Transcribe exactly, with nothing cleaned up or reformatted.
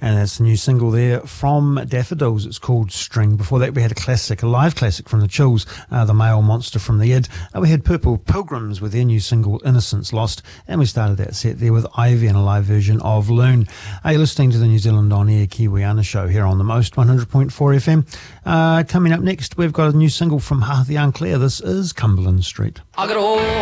And that's the new single there from Daffodils. It's called String. Before that, we had a classic, a live classic from the Chills, uh, The Male Monster from the Id. Uh, we had Purple Pilgrims with their new single, Innocence Lost. And we started that set there with Ivy and a live version of Loon. Uh, you're listening to the New Zealand On Air Kiwiana show here on the Most one hundred point four F M. Uh, coming up next, we've got a new single from Harthy Unclear. This is Cumberland Street. I got a whole